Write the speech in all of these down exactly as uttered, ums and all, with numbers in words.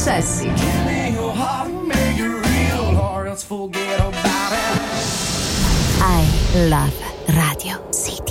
successi. I love Radio City.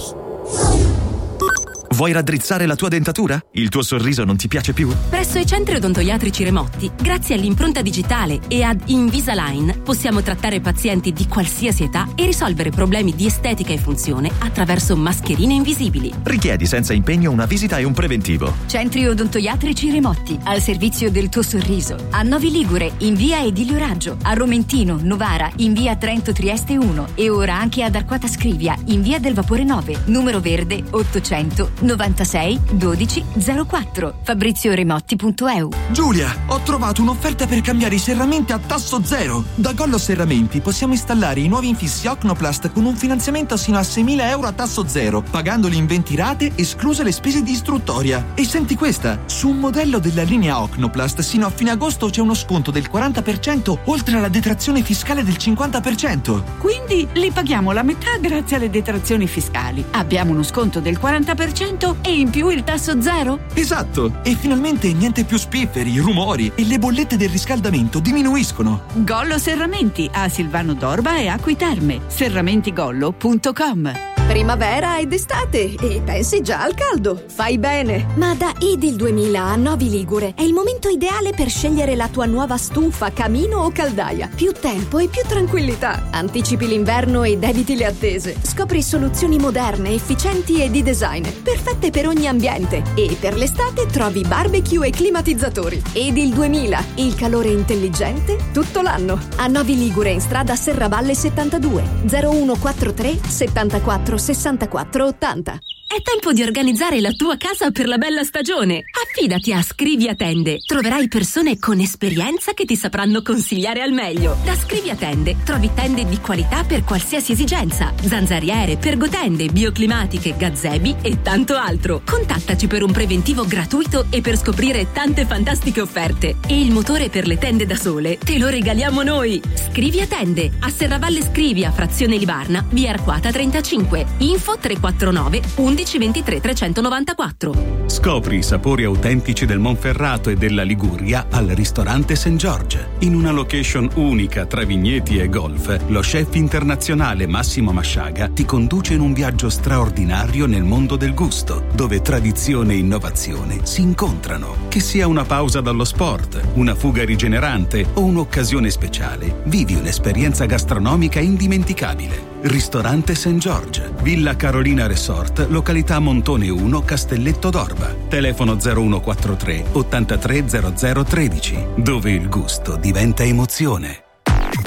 Vuoi raddrizzare la tua dentatura? Il tuo sorriso non ti piace più? Presso i centri odontoiatrici Remotti, grazie all'impronta digitale e ad Invisalign, possiamo trattare pazienti di qualsiasi età e risolvere problemi di estetica e funzione attraverso mascherine invisibili. Richiedi senza impegno una visita e un preventivo. Centri odontoiatrici Remotti, al servizio del tuo sorriso. A Novi Ligure, in via Edilio Raggio, a Romentino, Novara, in via Trento Trieste uno e ora anche ad Arquata Scrivia, in via del Vapore nove, numero verde ottocento novantasei dodici zero quattro. fabrizio remotti punto e u. Giulia, ho trovato un'offerta per cambiare i serramenti a tasso zero. Da Gollo Serramenti possiamo installare i nuovi infissi Ocnoplast con un finanziamento sino a seimila euro a tasso zero, pagandoli in venti rate, escluse le spese di istruttoria. E senti questa, su un modello della linea Ocnoplast sino a fine agosto c'è uno sconto del quaranta per cento oltre alla detrazione fiscale del cinquanta per cento. Quindi li paghiamo la metà grazie alle detrazioni fiscali. Abbiamo uno sconto del quaranta per cento e in più il tasso zero? Esatto, e finalmente niente più spifferi, rumori e le bollette del riscaldamento diminuiscono. Gollo Serramenti a Silvano d'Orba e Acqui Terme. serramentigollo punto com. Primavera ed estate e pensi già al caldo. Fai bene. Ma da Edil duemila a Novi Ligure è il momento ideale per scegliere la tua nuova stufa, camino o caldaia. Più tempo e più tranquillità. Anticipi l'inverno ed eviti le attese. Scopri soluzioni moderne, efficienti e di design, perfette per ogni ambiente. E per l'estate trovi barbecue e climatizzatori. Edil duemila, il calore intelligente tutto l'anno. A Novi Ligure in strada Serravalle settantadue zero uno quarantatré settantaquattro sessantaquattro ottanta. È tempo di organizzare la tua casa per la bella stagione. Affidati a Scrivia Tende. Troverai persone con esperienza che ti sapranno consigliare al meglio. Da Scrivia Tende trovi tende di qualità per qualsiasi esigenza. Zanzariere, pergotende, bioclimatiche, gazebi e tanto altro. Contattaci per un preventivo gratuito e per scoprire tante fantastiche offerte. E il motore per le tende da sole te lo regaliamo noi. Scrivia Tende a Serravalle Scrivia, frazione Libarna, via Arquata trentacinque. Info tre quattro nove undici ventitré trecentonovantaquattro. Scopri i sapori autentici del Monferrato e della Liguria al ristorante Saint George. In una location unica tra vigneti e golf, lo chef internazionale Massimo Masciaga ti conduce in un viaggio straordinario nel mondo del gusto, dove tradizione e innovazione si incontrano. Che sia una pausa dallo sport, una fuga rigenerante o un'occasione speciale, vivi un'esperienza gastronomica indimenticabile. Ristorante Saint George, Villa Carolina Resort, località Montone uno, Castelletto d'Orba. Telefono zero uno quattro tre ottantatré zero zero tredici, dove il gusto diventa emozione.